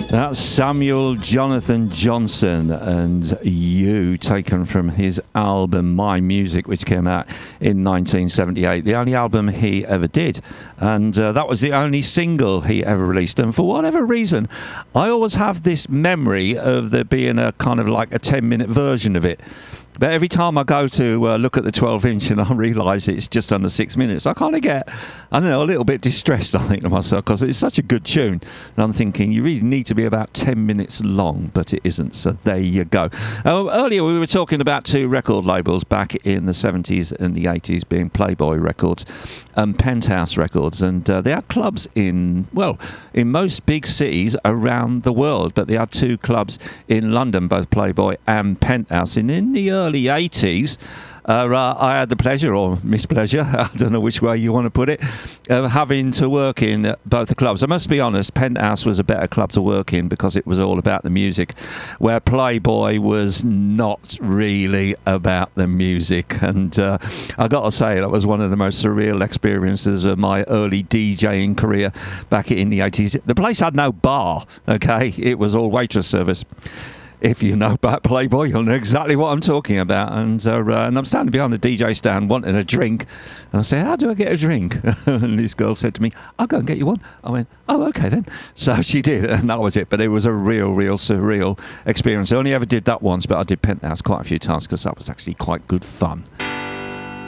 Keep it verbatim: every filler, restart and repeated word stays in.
That's Samuel Jonathan Johnson and You, taken from his album My Music, which came out in nineteen seventy-eight, the only album he ever did, and uh, that was the only single he ever released. And for whatever reason, I always have this memory of there being a kind of like a ten minute version of it. But every time I go to uh, look at the twelve inch and I realise it's just under six minutes, I kind of get, I don't know, a little bit distressed, I think, to myself, because it's such a good tune. And I'm thinking, you really need to be about ten minutes long, but it isn't. So there you go. Uh, earlier we were talking about two record labels back in the seventies and the eighties, being Playboy Records and Penthouse Records. And uh, they had clubs in, well, in most big cities around the world. But they had two clubs in London, both Playboy and Penthouse. And in the early early eighties, uh, uh, I had the pleasure, or mispleasure, I don't know which way you want to put it, of having to work in both the clubs. I must be honest, Penthouse was a better club to work in because it was all about the music, where Playboy was not really about the music. And uh, I got to say, that was one of the most surreal experiences of my early DJing career back in the eighties. The place had no bar, okay? It was all waitress service. If you know about Playboy, you'll know exactly what I'm talking about. And uh, uh, and I'm standing behind the D J stand wanting a drink. And I say, how do I get a drink? And this girl said to me, I'll go and get you one. I went, oh, okay then. So she did, and that was it. But it was a real, real surreal experience. I only ever did that once, but I did Penthouse quite a few times because that was actually quite good fun.